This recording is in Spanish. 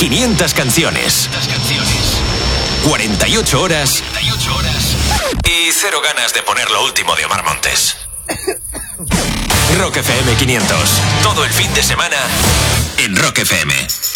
500 canciones. 48 horas. Y cero ganas de poner lo último de Omar Montes. Rock FM 500. Todo el fin de semana en Rock FM.